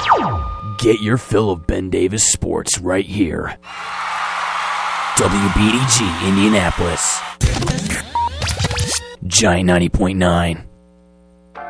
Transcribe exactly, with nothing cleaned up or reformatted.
Get your fill of Ben Davis sports right here. W B D G Indianapolis. Giant ninety point nine.